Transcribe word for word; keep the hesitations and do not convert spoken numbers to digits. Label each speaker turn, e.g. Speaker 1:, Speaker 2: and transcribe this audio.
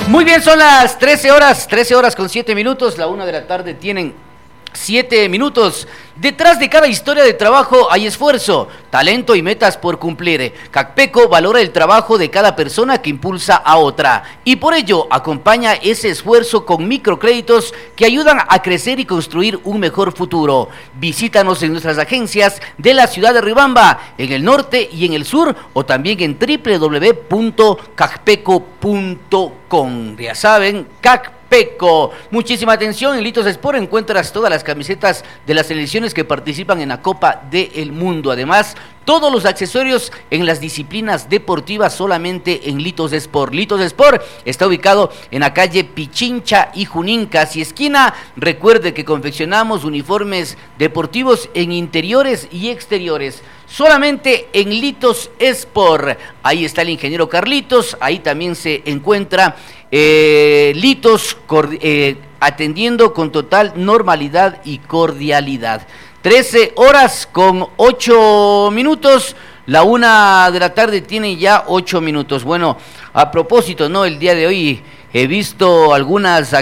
Speaker 1: Muy bien, son las trece horas, trece horas con siete minutos, la una de la tarde tienen siete minutos. Detrás de cada historia de trabajo hay esfuerzo, talento y metas por cumplir. Cacpeco valora el trabajo de cada persona que impulsa a otra y por ello acompaña ese esfuerzo con microcréditos que ayudan a crecer y construir un mejor futuro. Visítanos en nuestras agencias de la ciudad de Riobamba, en el norte y en el sur, o también en doble u doble u doble u punto cacpeco punto com. Ya saben, Cacpeco. Peco. Muchísima atención, en Litos Sport encuentras todas las camisetas de las selecciones que participan en la Copa del Mundo. Además, todos los accesorios en las disciplinas deportivas solamente en Litos Sport. Litos Sport está ubicado en la calle Pichincha y Junín, casi esquina. Recuerde que confeccionamos uniformes deportivos en interiores y exteriores. Solamente en Litos Sport. Ahí está el ingeniero Carlitos, ahí también se encuentra eh, Litos eh, atendiendo con total normalidad y cordialidad. trece horas con ocho minutos, la una de la tarde tiene ya ocho minutos. Bueno, a propósito, ¿no? El día de hoy he visto algunas